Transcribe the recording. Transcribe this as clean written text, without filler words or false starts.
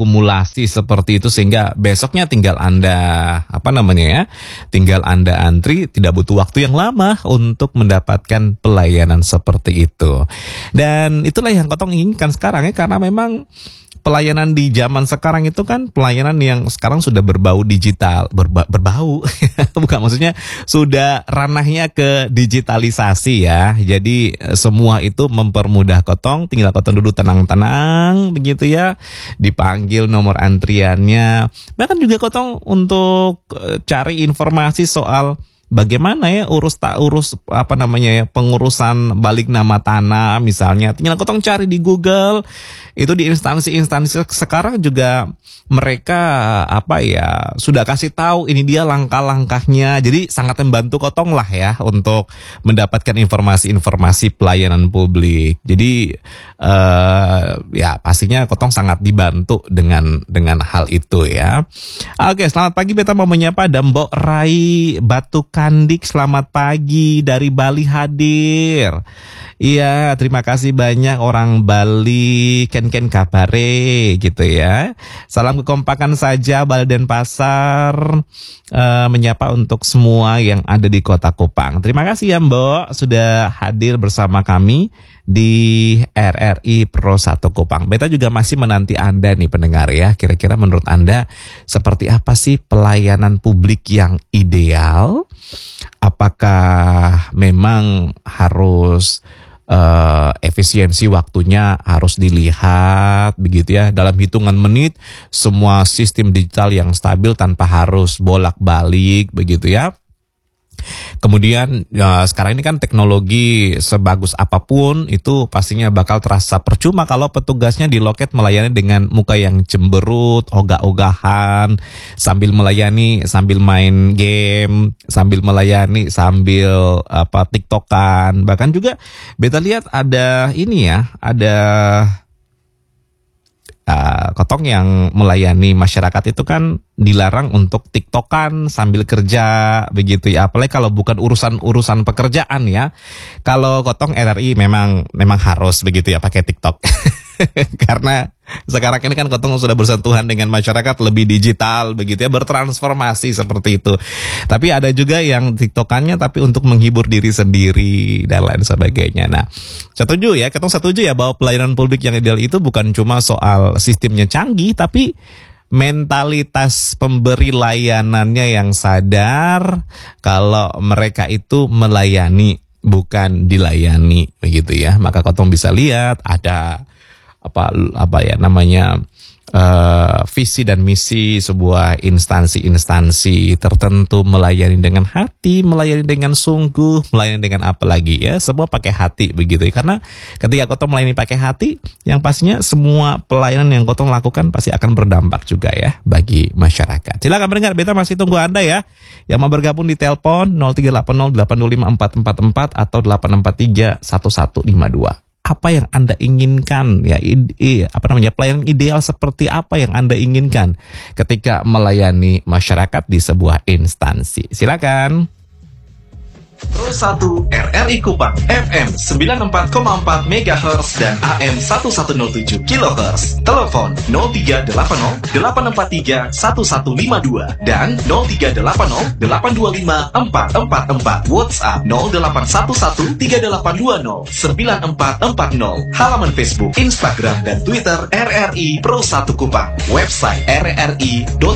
terakumulasi seperti itu sehingga besoknya tinggal Anda tinggal Anda antri, tidak butuh waktu yang lama untuk mendapatkan pelayanan seperti itu. Dan itulah yang Kotong inginkan sekarang ya, karena memang pelayanan di zaman sekarang itu kan pelayanan yang sekarang sudah berbau digital, berbau, bukan, maksudnya sudah ranahnya ke digitalisasi ya. Jadi semua itu mempermudah Kotong, tinggal Kotong duduk tenang-tenang begitu ya, dipanggil nomor antriannya. Bahkan juga Kotong untuk cari informasi soal bagaimana ya pengurusan balik nama tanah misalnya, tinggal Kotong cari di Google. Itu di instansi-instansi sekarang juga mereka sudah kasih tahu ini dia langkah-langkahnya. Jadi sangat membantu Kotong lah ya untuk mendapatkan informasi-informasi pelayanan publik. Jadi pastinya Kotong sangat dibantu dengan hal itu ya. Oke, selamat pagi, beta mau menyapa ada Mbok Rai Batu Kandik. Selamat pagi dari Bali hadir. Iya, terima kasih banyak orang Bali, ken kabare gitu ya. Salam kekompakan saja Bali Denpasar, menyapa untuk semua yang ada di Kota Kupang. Terima kasih ya Mbok sudah hadir bersama kami di RRI Pro 1 Kupang. Beta juga masih menanti Anda nih pendengar ya. Kira-kira menurut Anda seperti apa sih pelayanan publik yang ideal? Apakah memang harus efisiensi waktunya harus dilihat begitu ya, dalam hitungan menit semua sistem digital yang stabil tanpa harus bolak-balik begitu ya. Kemudian sekarang ini kan teknologi sebagus apapun itu pastinya bakal terasa percuma kalau petugasnya di loket melayani dengan muka yang cemberut, ogah-ogahan, sambil melayani sambil main game, sambil melayani sambil tiktokan. Bahkan juga beta lihat ada Kotong yang melayani masyarakat itu kan dilarang untuk tiktokan sambil kerja begitu ya, apalagi kalau bukan urusan pekerjaan ya. Kalau Kotong RRI memang harus begitu ya pakai TikTok. Karena sekarang ini kan Kotong sudah bersentuhan dengan masyarakat lebih digital begitu ya, bertransformasi seperti itu. Tapi ada juga yang tiktokannya tapi untuk menghibur diri sendiri dan lain sebagainya. Nah, Kotong setuju ya bahwa pelayanan publik yang ideal itu bukan cuma soal sistemnya canggih, tapi mentalitas pemberi layanannya yang sadar kalau mereka itu melayani bukan dilayani begitu ya. Maka Kotong bisa lihat ada visi dan misi sebuah instansi tertentu, melayani dengan hati, melayani dengan sungguh, melayani dengan apa lagi ya, semua pakai hati begitu ya. Karena ketika Kotong melayani pakai hati, yang pastinya semua pelayanan yang Kotong lakukan pasti akan berdampak juga ya bagi masyarakat. Silakan mendengar, beta masih tunggu Anda ya yang mau bergabung di telepon 0380825444 atau 8631152. Apa yang Anda inginkan ya, pelayanan ideal seperti apa yang Anda inginkan ketika melayani masyarakat di sebuah instansi. Silakan. Pro 1 RRI Kupang FM 94,4 MHz dan AM 1107 kHz. Telepon 0380 843 1152 dan 0380 825 444. WhatsApp 0811 3820 9440. Halaman Facebook, Instagram dan Twitter RRI Pro 1 Kupang. Website rri.co.id.